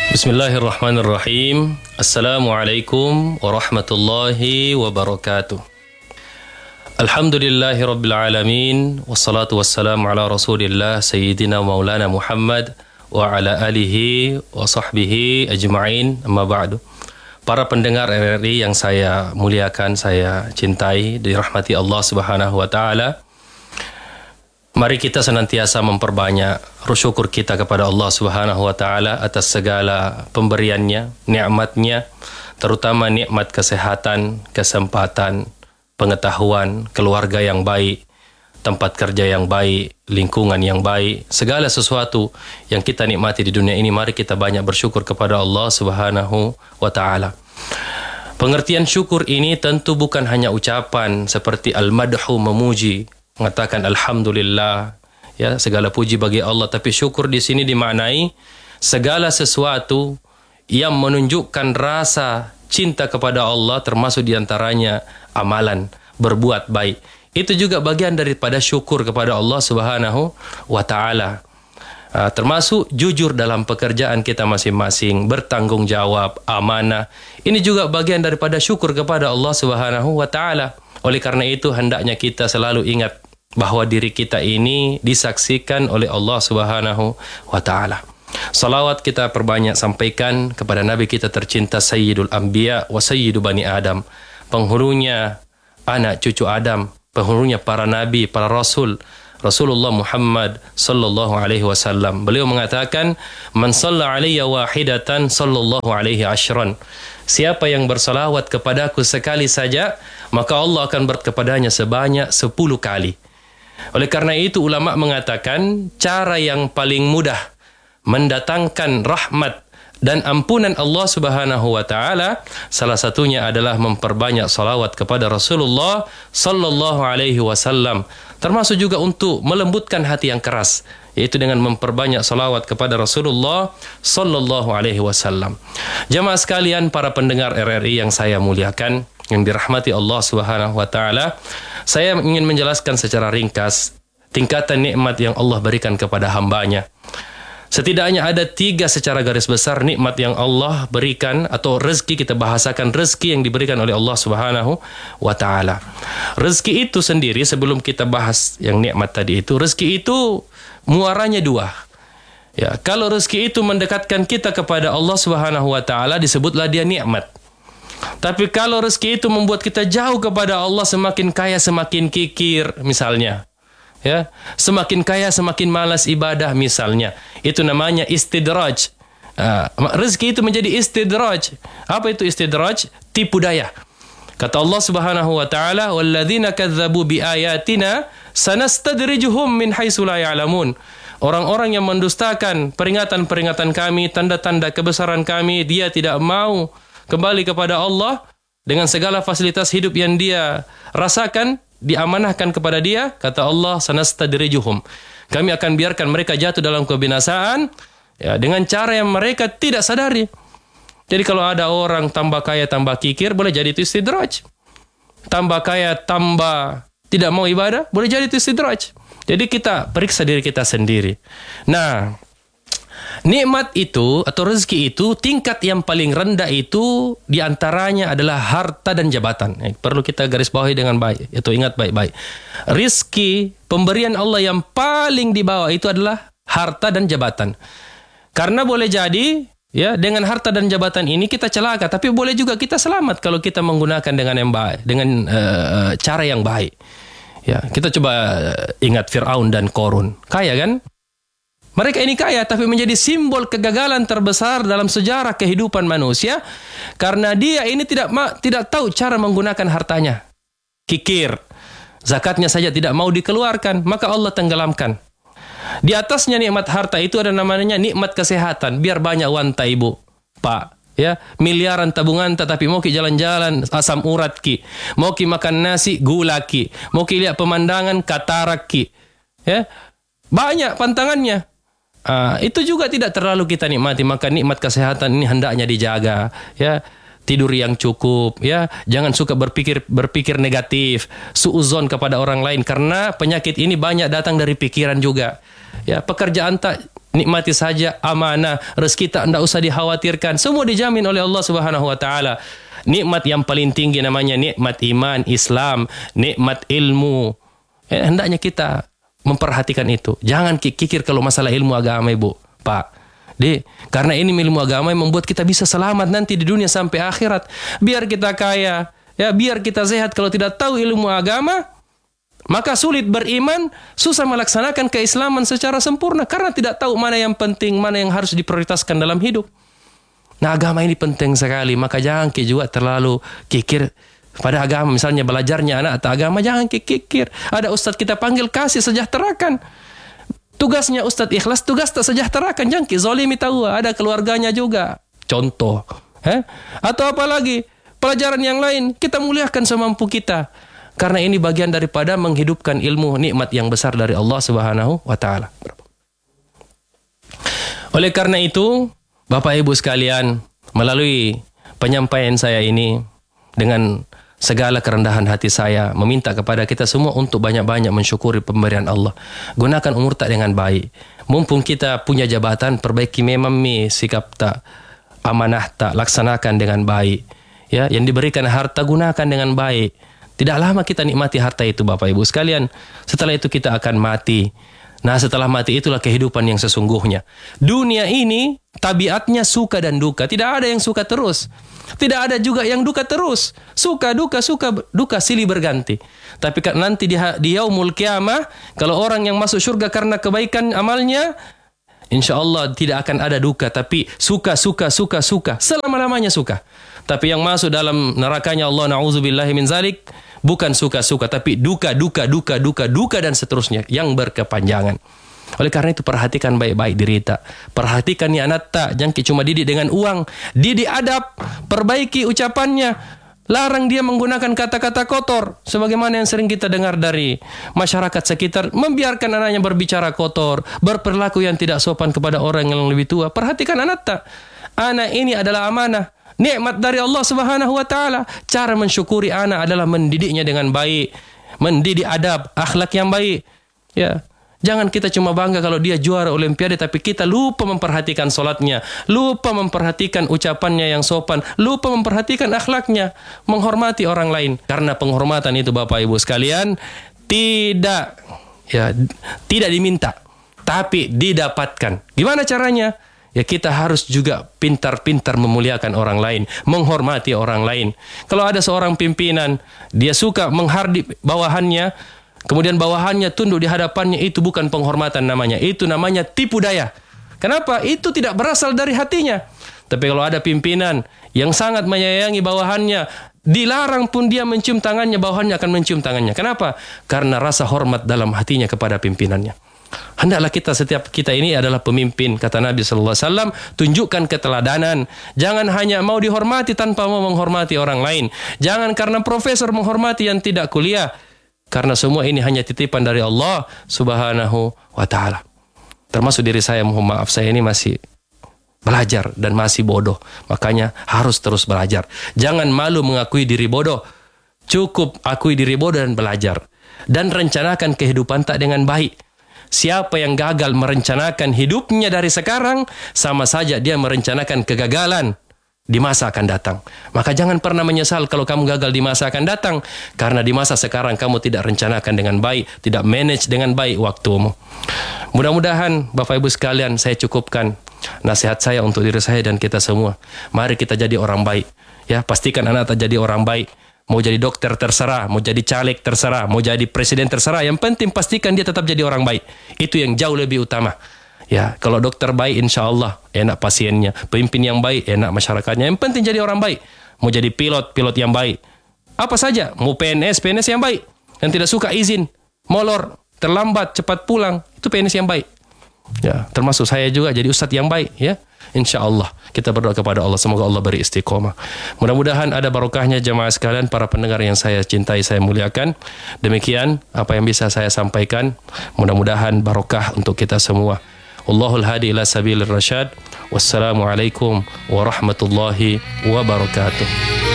Bismillahirrahmanirrahim. Assalamualaikum warahmatullahi wabarakatuh. Alhamdulillahi rabbil alamin. Wassalatu wassalamu ala rasulillah Sayyidina Maulana Muhammad wa ala alihi wa sahbihi ajma'in. Amma ba'du. Para pendengar RRI yang saya muliakan, saya cintai, dirahmati Allah Subhanahu wa taala. Mari kita senantiasa memperbanyak syukur kita kepada Allah Subhanahu wa taala atas segala pemberiannya, nikmatnya, terutama nikmat kesehatan, kesempatan, pengetahuan, keluarga yang baik, tempat kerja yang baik, lingkungan yang baik, segala sesuatu yang kita nikmati di dunia ini, mari kita banyak bersyukur kepada Allah Subhanahu wa taala. Pengertian syukur ini tentu bukan hanya ucapan seperti al-madhu, memuji, mengatakan alhamdulillah, ya, segala puji bagi Allah, tapi syukur di sini dimaknai segala sesuatu yang menunjukkan rasa cinta kepada Allah, termasuk diantaranya amalan, berbuat baik. Itu juga bagian daripada syukur kepada Allah Subhanahu wa taala. Termasuk jujur dalam pekerjaan kita masing-masing, bertanggung jawab, amanah. Ini juga bagian daripada syukur kepada Allah Subhanahu wa taala. Oleh karena itu hendaknya kita selalu ingat bahawa diri kita ini disaksikan oleh Allah Subhanahu wa taala. Salawat kita perbanyak sampaikan kepada Nabi kita tercinta Sayyidul Anbiya wa Sayyidu Bani Adam, penghulunya anak cucu Adam, penghulunya para nabi, para rasul, Rasulullah Muhammad sallallahu alaihi wasallam. Beliau mengatakan, "Man shalla alayya wahidatan sallallahu alaihi ashran." Siapa yang bersalawat kepadaku sekali saja, maka Allah akan berkepadanya sebanyak 10 kali. Oleh karena itu ulama mengatakan cara yang paling mudah mendatangkan rahmat dan ampunan Allah Subhanahu wa taala salah satunya adalah memperbanyak salawat kepada Rasulullah sallallahu alaihi wasallam, termasuk juga untuk melembutkan hati yang keras, yaitu dengan memperbanyak salawat kepada Rasulullah sallallahu alaihi wasallam. Jamaah sekalian, para pendengar RRI yang saya muliakan, yang dirahmati Allah Subhanahu wa taala, saya ingin menjelaskan secara ringkas tingkatan nikmat yang Allah berikan kepada hambanya. Setidaknya ada 3 secara garis besar nikmat yang Allah berikan, atau rezeki, kita bahasakan rezeki yang diberikan oleh Allah Subhanahu wa taala. Rezeki itu sendiri, sebelum kita bahas yang nikmat tadi itu, rezeki itu muaranya 2. Ya, kalau rezeki itu mendekatkan kita kepada Allah Subhanahu wa taala, disebutlah dia nikmat. Tapi kalau rezeki itu membuat kita jauh kepada Allah, semakin kaya semakin kikir misalnya, ya, semakin kaya semakin malas ibadah misalnya, itu namanya istidraj. Rezeki itu menjadi istidraj. Apa itu istidraj? Tipu daya. Kata Allah Subhanahu wa taala, "Walladzina kadzdzabu biayatina sanastadrijuhum min haitsu la ya'lamun." Orang-orang yang mendustakan peringatan-peringatan kami, tanda-tanda kebesaran kami, dia tidak mau kembali kepada Allah dengan segala fasilitas hidup yang dia rasakan, diamanahkan kepada dia, kata Allah, sanastadrijuhum. Kami akan biarkan mereka jatuh dalam kebinasaan, ya, dengan cara yang mereka tidak sadari. Jadi kalau ada orang tambah kaya tambah kikir, boleh jadi itu istidraj. Tambah kaya tambah tidak mau ibadah, boleh jadi itu istidraj. Jadi kita periksa diri kita sendiri. Nah, nikmat itu atau rezeki itu, tingkat yang paling rendah itu diantaranya adalah harta dan jabatan. Perlu kita garis bawahi dengan baik, itu ingat baik-baik. Rizki, pemberian Allah yang paling di bawah itu adalah harta dan jabatan. Karena boleh jadi, ya, dengan harta dan jabatan ini kita celaka, tapi boleh juga kita selamat kalau kita menggunakan dengan yang baik, dengan cara yang baik. Ya, kita coba ingat Fir'aun dan Qarun, kaya kan? Mereka ini kaya, tapi menjadi simbol kegagalan terbesar dalam sejarah kehidupan manusia, karena dia ini tidak tahu cara menggunakan hartanya. Kikir, zakatnya saja tidak mau dikeluarkan, maka Allah tenggelamkan. Di atasnya nikmat harta itu ada namanya nikmat kesehatan. Biar banyak wanta ibu, pak, ya, miliaran tabungan, tetapi mau ki jalan-jalan asam urat ki, mau ki makan nasi gula ki, mau ki lihat pemandangan katarak ki, ya, banyak pantangannya. Itu juga tidak terlalu kita nikmati. Maka nikmat kesehatan ini hendaknya dijaga, ya. Tidur yang cukup, ya. Jangan suka berpikir negatif, suuzon kepada orang lain, karena penyakit ini banyak datang dari pikiran juga. Ya, pekerjaan tak nikmati saja amanah, rezeki tak enggak usah dikhawatirkan, semua dijamin oleh Allah Subhanahu wa taala. Nikmat yang paling tinggi namanya nikmat iman, Islam, nikmat ilmu. Hendaknya kita memperhatikan itu. Jangan kikir kalau masalah ilmu agama, Ibu, Pak. Karena ini ilmu agama yang membuat kita bisa selamat nanti di dunia sampai akhirat. Biar kita kaya, ya, biar kita sehat. Kalau tidak tahu ilmu agama, maka sulit beriman, susah melaksanakan keislaman secara sempurna karena tidak tahu mana yang penting, mana yang harus diprioritaskan dalam hidup. Nah, agama ini penting sekali, maka jangan juga terlalu kikir pada agama. Misalnya belajarnya anak atau agama, jangan kikir. Ada ustadz kita panggil, kasih sejahterakan. Tugasnya ustadz ikhlas, tugas tak sejahterakan. Jangan zalimi tahu, ada keluarganya juga. Contoh. Atau apalagi pelajaran yang lain, kita muliakan semampu kita. Karena ini bagian daripada menghidupkan ilmu, nikmat yang besar dari Allah Subhanahu wa taala. Oleh karena itu, Bapak Ibu sekalian, melalui penyampaian saya ini dengan segala kerendahan hati saya meminta kepada kita semua untuk banyak-banyak mensyukuri pemberian Allah. Gunakan umur tak dengan baik. Mumpung kita punya jabatan, perbaiki memang sikap tak amanah tak laksanakan dengan baik. Ya, yang diberikan harta gunakan dengan baik. Tidak lama kita nikmati harta itu, Bapak Ibu sekalian. Setelah itu kita akan mati. Nah, setelah mati itulah kehidupan yang sesungguhnya. Dunia ini tabiatnya suka dan duka. Tidak ada yang suka terus. Tidak ada juga yang duka terus. Suka, duka, silih berganti. Tapi nanti di yaumul qiyamah, kalau orang yang masuk surga karena kebaikan amalnya, insya Allah tidak akan ada duka. Tapi suka. Selama-lamanya suka. Tapi yang masuk dalam nerakanya Allah, na'udzubillahi min zalik, bukan suka-suka, tapi duka, dan seterusnya yang berkepanjangan. Oleh karena itu perhatikan baik-baik diri kita. Perhatikan nih anak tak, jangan cuma didik dengan uang. Didik adab, perbaiki ucapannya. Larang dia menggunakan kata-kata kotor. Sebagaimana yang sering kita dengar dari masyarakat sekitar. Membiarkan anaknya berbicara kotor, berperilaku yang tidak sopan kepada orang yang lebih tua. Perhatikan anak tak. Anak ini adalah amanah, nikmat dari Allah Subhanahu wa taala. Cara mensyukuri anak adalah mendidiknya dengan baik, mendidik adab, akhlak yang baik. Ya. Jangan kita cuma bangga kalau dia juara olimpiade, tapi kita lupa memperhatikan solatnya, lupa memperhatikan ucapannya yang sopan, lupa memperhatikan akhlaknya, menghormati orang lain. Karena penghormatan itu, Bapak Ibu sekalian, tidak diminta, tapi didapatkan. Gimana caranya? Ya, kita harus juga pintar-pintar memuliakan orang lain, menghormati orang lain. Kalau ada seorang pimpinan, dia suka menghardik bawahannya, kemudian bawahannya tunduk di hadapannya, itu bukan penghormatan namanya. Itu namanya tipu daya. Kenapa? Itu tidak berasal dari hatinya. Tapi kalau ada pimpinan yang sangat menyayangi bawahannya, dilarang pun dia mencium tangannya, bawahannya akan mencium tangannya. Kenapa? Karena rasa hormat dalam hatinya kepada pimpinannya. Hendaklah setiap kita ini adalah pemimpin, kata Nabi sallallahu alaihi wasallam, tunjukkan keteladanan. Jangan hanya mau dihormati tanpa mau menghormati orang lain. Jangan karena profesor menghormati yang tidak kuliah. Karena semua ini hanya titipan dari Allah Subhanahu wa taala. Termasuk diri saya, mohon maaf, saya ini masih belajar dan masih bodoh. Makanya harus terus belajar. Jangan malu mengakui diri bodoh. Cukup akui diri bodoh dan belajar. Dan rencanakan kehidupan tak dengan baik. Siapa yang gagal merencanakan hidupnya dari sekarang, sama saja dia merencanakan kegagalan di masa akan datang. Maka jangan pernah menyesal kalau kamu gagal di masa akan datang, karena di masa sekarang kamu tidak rencanakan dengan baik, tidak manage dengan baik waktumu. Mudah-mudahan Bapak Ibu sekalian, saya cukupkan nasihat saya untuk diri saya dan kita semua. Mari kita jadi orang baik. Ya, pastikan anak tak jadi orang baik. Mau jadi dokter terserah, mau jadi caleg terserah, mau jadi presiden terserah. Yang penting pastikan dia tetap jadi orang baik. Itu yang jauh lebih utama. Ya, kalau dokter baik, insya Allah enak pasiennya. Pemimpin yang baik, enak masyarakatnya. Yang penting jadi orang baik. Mau jadi pilot yang baik. Apa saja, mau PNS yang baik. Yang tidak suka izin, molor, terlambat, cepat pulang. Itu PNS yang baik. Ya, termasuk saya juga jadi ustadz yang baik. Ya, insya Allah kita berdoa kepada Allah, semoga Allah beri istiqomah. Mudah-mudahan ada barokahnya jemaah sekalian, para pendengar yang saya cintai, saya muliakan. Demikian apa yang bisa saya sampaikan. Mudah-mudahan barokah untuk kita semua. Wallahul hadi ila sabilir rasyad. Wassalamualaikum warahmatullahi wabarakatuh.